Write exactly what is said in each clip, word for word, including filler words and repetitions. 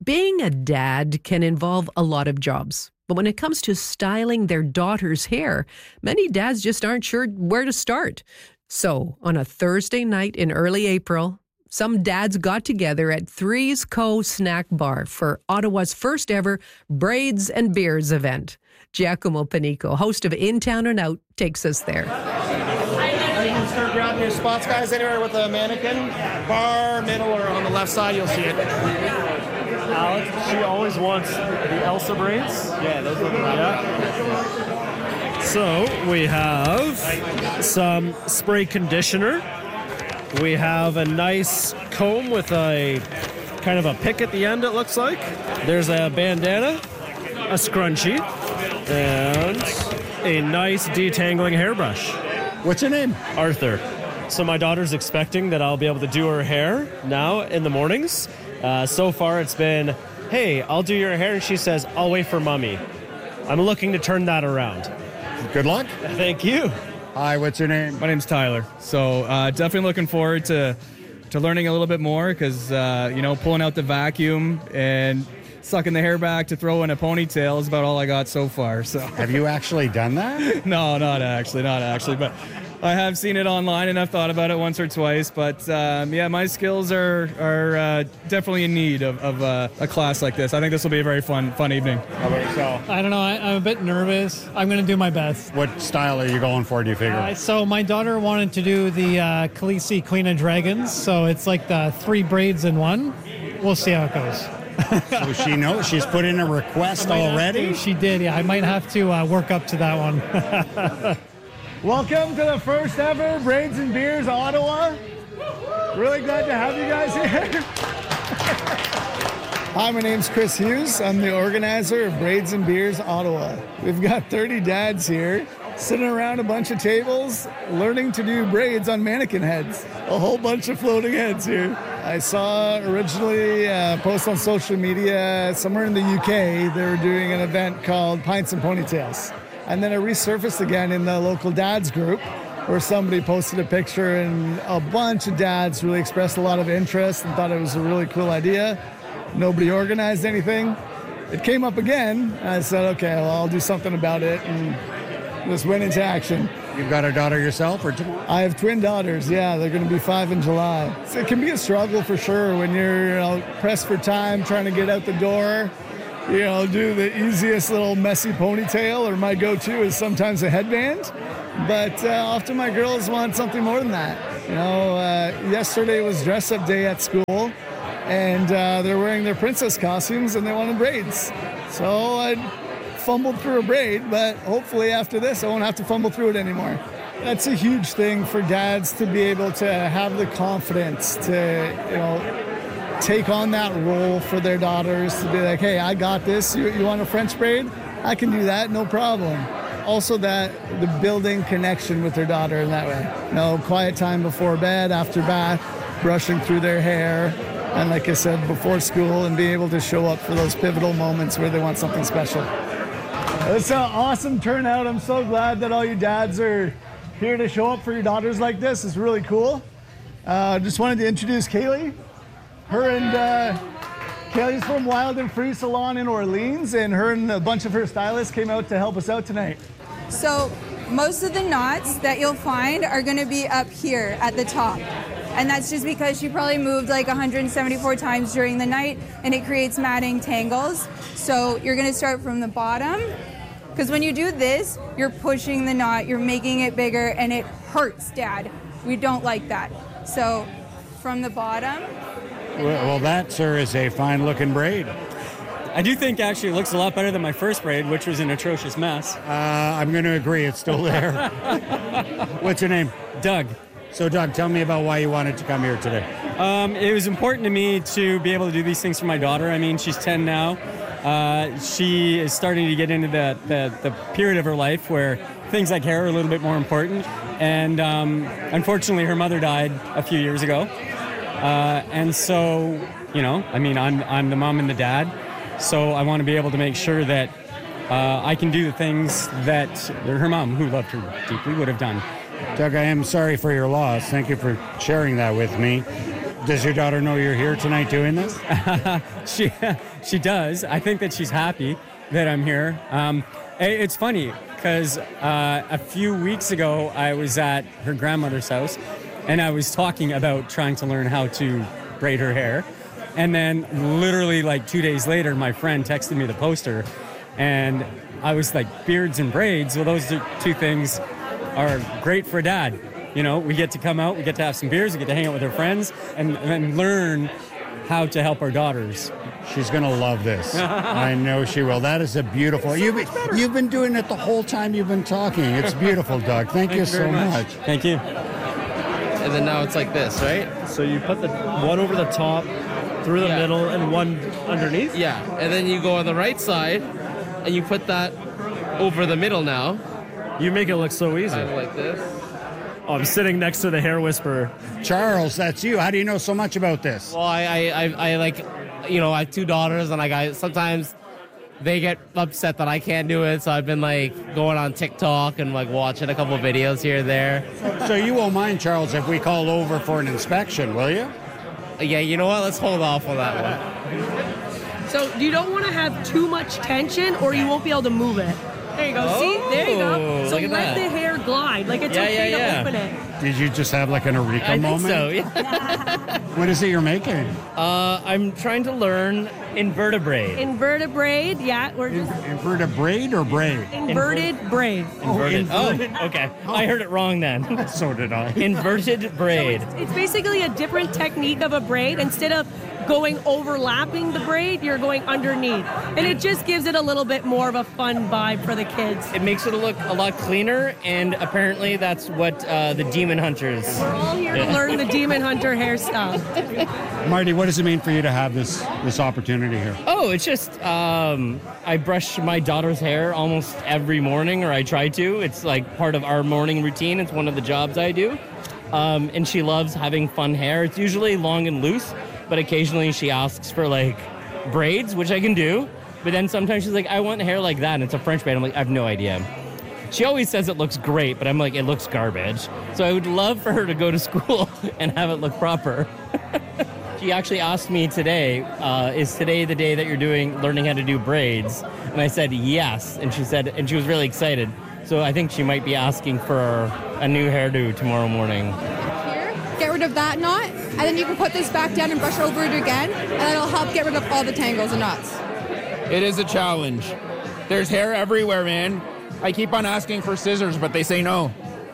Being a dad can involve a lot of jobs. But when it comes to styling their daughter's hair, many dads just aren't sure where to start. So, on a Thursday night in early April, some dads got together at Three's Co. Snack Bar for Ottawa's first ever Braids and Beards event. Giacomo Panico, host of In Town and Out, takes us there. You can start grabbing your spots, guys, anywhere with a mannequin. Bar, middle, or on the left side, you'll see it. Alex, she always wants the Elsa braids. Yeah, those look right. Yeah. So we have some spray conditioner. We have a nice comb with a kind of a pick at the end, it looks like. There's a bandana, a scrunchie, and a nice detangling hairbrush. What's your name? Arthur. So my daughter's expecting that I'll be able to do her hair now in the mornings. Uh, so far it's been, hey, I'll do your hair. And she says, I'll wait for mommy. I'm looking to turn that around. Good luck. Thank you. Hi, what's your name? My name's Tyler. So uh, definitely looking forward to to learning a little bit more because, uh, you know, pulling out the vacuum and sucking the hair back to throw in a ponytail is about all I got so far. So have you actually done that? No, not actually, not actually, but I have seen it online and I've thought about it once or twice. But um, yeah, my skills are are uh, definitely in need of, of uh, a class like this. I think this will be a very fun fun evening. How about yourself? I don't know. I, I'm a bit nervous. I'm going to do my best. What style are you going for, do you figure? Uh, so my daughter wanted to do the uh, Khaleesi Queen of Dragons. So it's like the three braids in one. We'll see how it goes. So she knows she's put in a request already? She did, yeah. I might have to uh, work up to that one. Welcome to the first ever Braids and Beards Ottawa. Really glad to have you guys here. Hi, my name's Chris Hughes. I'm the organizer of Braids and Beards Ottawa. We've got thirty dads here sitting around a bunch of tables learning to do braids on mannequin heads. A whole bunch of floating heads here. I saw originally a post on social media somewhere in the U K. They were doing an event called Pints and Ponytails. And then it resurfaced again in the local dads group where somebody posted a picture and a bunch of dads really expressed a lot of interest and thought it was a really cool idea. Nobody organized anything. It came up again and I said, okay, well, I'll do something about it and just went into action. You've got a daughter yourself or two? I have twin daughters, yeah. They're going to be five in July. So it can be a struggle for sure when you're you know, pressed for time, trying to get out the door. You know, do the easiest little messy ponytail, or my go-to is sometimes a headband. But uh, often my girls want something more than that. You know, uh, yesterday was dress-up day at school, and uh, they're wearing their princess costumes, and they wanted braids. So I fumbled through a braid, but hopefully after this, I won't have to fumble through it anymore. That's a huge thing for dads to be able to have the confidence to, you know, take on that role for their daughters to be like, hey, I got this. You, you want a French braid? I can do that, no problem. Also that the building connection with their daughter in that way. You know, quiet time before bed, after bath, brushing through their hair, and like I said, before school, and being able to show up for those pivotal moments where they want something special. It's an awesome turnout. I'm so glad that all you dads are here to show up for your daughters like this. It's really cool. Uh, just wanted to introduce Kaylee. Her and uh, Kaylee's from Wild and Free Salon in Orleans, and her and a bunch of her stylists came out to help us out tonight. So most of the knots that you'll find are going to be up here at the top. And that's just because she probably moved like one hundred seventy-four times during the night, and it creates matting tangles. So you're going to start from the bottom, because when you do this, you're pushing the knot, you're making it bigger, and it hurts, Dad. We don't like that. So from the bottom. Well, that, sir, is a fine-looking braid. I do think actually it looks a lot better than my first braid, which was an atrocious mess. Uh, I'm going to agree. It's still there. What's your name? Doug. So, Doug, tell me about why you wanted to come here today. Um, it was important to me to be able to do these things for my daughter. I mean, she's ten now. Uh, she is starting to get into the, the, the period of her life where things like hair are a little bit more important. And um, unfortunately, her mother died a few years ago. Uh, and so, you know, I mean, I'm I'm the mom and the dad, so I want to be able to make sure that uh, I can do the things that her mom, who loved her deeply, would have done. Doug, I am sorry for your loss. Thank you for sharing that with me. Does your daughter know you're here tonight doing this? she she does. I think that she's happy that I'm here. Um, it's funny because uh, a few weeks ago I was at her grandmother's house and I was talking about trying to learn how to braid her hair. And then literally like two days later, my friend texted me the poster and I was like, beards and braids. Well, those two things are great for dad. You know, we get to come out, we get to have some beers, we get to hang out with our friends and, and learn how to help our daughters. She's going to love this. I know she will. That is a beautiful... So you've, been, you've been doing it the whole time you've been talking. It's beautiful, Doug. Thank, Thank you, you so much. much. Thank you. And then now it's like this, right? So you put the one over the top, through the yeah. middle, and one underneath? Yeah. And then you go on the right side, and you put that over the middle now. You make it look so easy. Kind of like this. Oh, I'm sitting next to the hair whisperer. Charles, that's you. How do you know so much about this? Well, I, I, I, I like, you know, I have two daughters, and like I sometimes they get upset that I can't do it. So I've been like going on TikTok and like watching a couple videos here and there. So you won't mind, Charles, if we call over for an inspection, will you? Yeah, you know what? Let's hold off on that one. So you don't want to have too much tension, or you won't be able to move it. There you go. Oh, See? There you go. So let that. the hair glide. Like it's yeah, okay yeah, to yeah. open it. Did you just have like an eureka I moment? think so, yeah. What is it you're making? Uh, I'm trying to learn invertebrate. Invertebrate, yeah. We're just Invertebrate or braid? Inverted Inver- braid. Inverted. Oh, oh, okay. I heard it wrong then. So did I. Inverted braid. So it's, it's basically a different technique of a braid. Instead of going overlapping the braid, you're going underneath. And it just gives it a little bit more of a fun vibe for the kids. It makes it look a lot cleaner, and apparently that's what uh, the Demon Hunters... We're all here to learn the Demon Hunter hairstyle. Marty, what does it mean for you to have this this opportunity here? Oh, it's just, um, I brush my daughter's hair almost every morning, or I try to. It's like part of our morning routine. It's one of the jobs I do. Um, and she loves having fun hair. It's usually long and loose, but occasionally she asks for like braids, which I can do. But then sometimes she's like, I want hair like that, and it's a French braid. I'm like, I have no idea. She always says it looks great, but I'm like, it looks garbage. So I would love for her to go to school and have it look proper. She actually asked me today, uh, is today the day that you're doing learning how to do braids? And I said yes, and she said, and she was really excited. So I think she might be asking for a new hairdo tomorrow morning. Here, get rid of that knot, and then you can put this back down and brush over it again, and that'll help get rid of all the tangles and knots. It is a challenge. There's hair everywhere, man. I keep on asking for scissors, but they say no.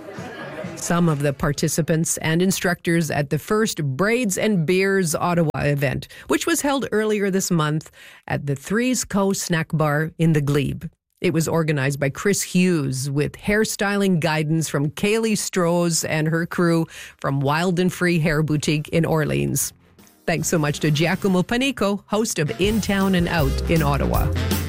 Some of the participants and instructors at the first Braids and Beers Ottawa event, which was held earlier this month at the Threes Co Snack Bar in the Glebe. It was organized by Chris Hughes with hairstyling guidance from Kaylee Strohs and her crew from Wild and Free Hair Boutique in Orleans. Thanks so much to Giacomo Panico, host of In Town and Out in Ottawa.